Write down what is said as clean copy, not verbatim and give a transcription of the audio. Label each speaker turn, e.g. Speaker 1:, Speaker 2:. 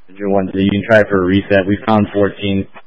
Speaker 1: You can try for a reset. We found 14